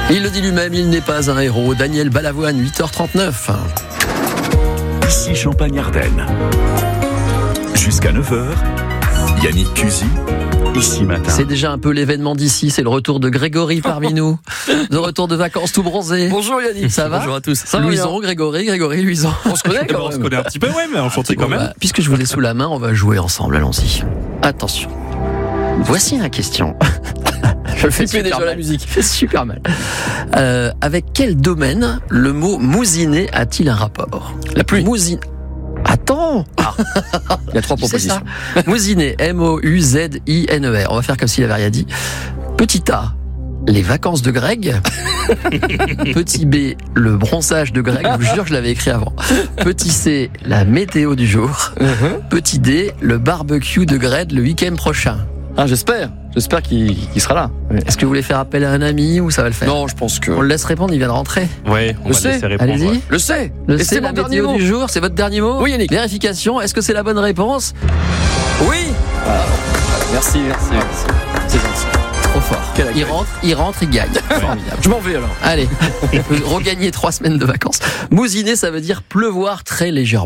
Il le dit lui-même, il n'est pas un héros. Daniel Balavoine, 8h39. Ici Champagne-Ardenne. Jusqu'à 9h, Yannick Cusy, ici matin. C'est déjà un peu l'événement d'ici, c'est le retour de Grégory parmi nous. De retour de vacances tout bronzé. Bonjour Yannick. Ça va? Bonjour à tous. Ça va Louison, Grégory, Louison. On se connaît quand On se même. connaît un petit peu, ouais, mais enchanté quand même. Puisque je vous l'ai sous la main, on va jouer ensemble, allons-y. Attention. Voici la question. Je le fais Flipper déjà super la mal. musique. Fait super mal. Avec quel domaine le mot mousiner a-t-il un rapport? La pluie. Mousine. Attends. Il y a 3 Tu sais propositions. ça? Mousiner, M-O-U-Z-I-N-E-R. On va faire comme s'il avait rien dit. Petit A, les vacances de Greg. Petit B, le bronzage de Greg. Je vous jure que je l'avais écrit avant. Petit C, la météo du jour. Petit D, le barbecue de Greg le week-end prochain. Ah, j'espère qu'il sera là. Est-ce que vous voulez faire appel à un ami ou ça va le faire? Non, je pense que. On le laisse répondre, il vient de rentrer. Ouais, on Je va sais. laisser répondre. Allez-y. Le sais. Le Et C, c'est la mon dernier météo mot. du jour, c'est votre dernier mot? Oui, Yannick. Vérification, est-ce que c'est la bonne réponse? Oui. Merci. C'est gentil. Trop fort. Quel accueil. Il rentre, il gagne. Formidable. Je m'en vais alors. Allez, regagner 3 semaines de vacances. Mousiner, ça veut dire pleuvoir très légèrement.